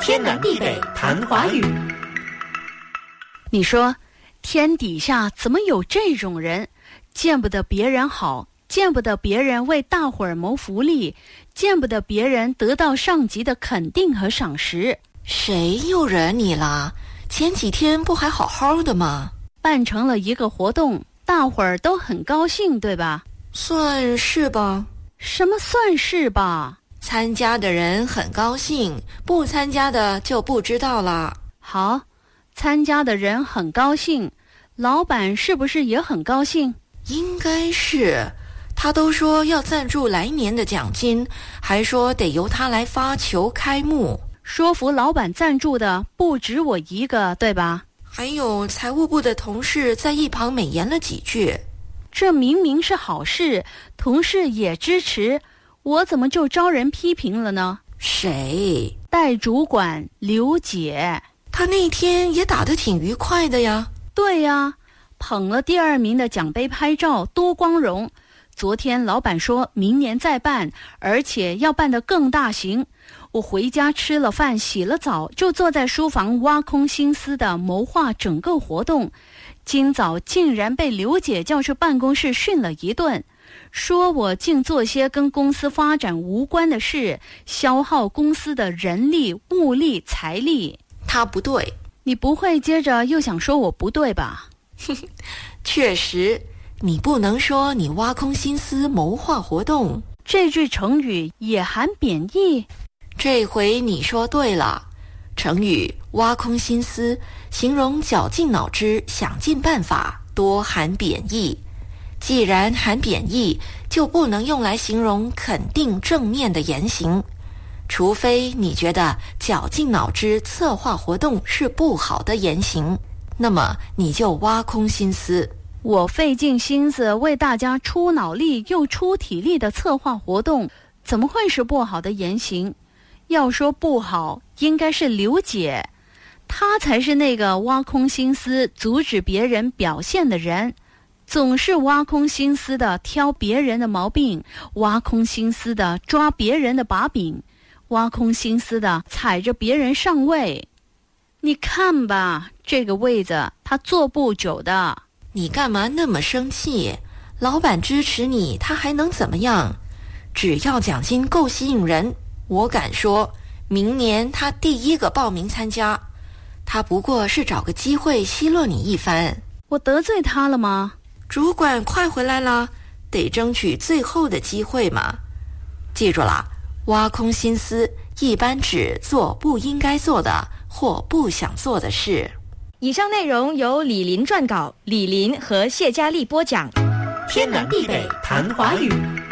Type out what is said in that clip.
天南地北谈华语。 你说，天底下怎么有这种人，见不得别人好，见不得别人为大伙儿谋福利，见不得别人得到上级的肯定和赏识。 谁又惹你了？前几天不还好好的吗？ 办成了一个活动，大伙儿都很高兴，对吧？ 算是吧。 什么算是吧？ 参加的人很高兴，不参加的就不知道了。 好，参加的人很高兴，老板是不是也很高兴？ 应该是，他都说要赞助来年的奖金，还说得由他来发球开幕。 说服老板赞助的不止我一个，对吧？ 还有财务部的同事在一旁美言了几句。 这明明是好事，同事也支持，我怎么就招人批评了呢？ 谁？ 代主管刘姐。 她那天也打得挺愉快的呀。 对呀，捧了第2名的奖杯拍照，多光荣。昨天老板说明年再办，而且要办得更大型。我回家吃了饭，洗了澡，就坐在书房挖空心思地谋划整个活动。今早竟然被刘姐叫去办公室训了一顿，说我竟做些跟公司发展无关的事，消耗公司的人力、物力、财力。 她不对。 你不会接着又想说我不对吧？ 确实，你不能说你挖空心思谋划活动。 这句成语也含贬义。 这回你说对了，成语挖空心思形容绞尽脑汁想尽办法，多含贬义。既然含贬义，就不能用来形容肯定正面的言行，除非你觉得绞尽脑汁策划活动是不好的言行，那么你就挖空心思。 我费尽心思为大家出脑力又出体力的策划活动，怎么会是不好的言行？要说不好，应该是刘姐，她才是那个挖空心思阻止别人表现的人，总是挖空心思的挑别人的毛病，挖空心思的抓别人的把柄，挖空心思的踩着别人上位。你看吧，这个位子他坐不久的。 你干嘛那么生气？老板支持你，他还能怎么样？只要奖金够吸引人，我敢说，明年他第一个报名参加。他不过是找个机会奚落你一番。 我得罪他了吗？ 主管快回来了，得争取最后的机会嘛。记住了，挖空心思一般指做不应该做的或不想做的事。 以上内容由李林撰稿，李林和谢佳丽播讲。 天南地北谈华语。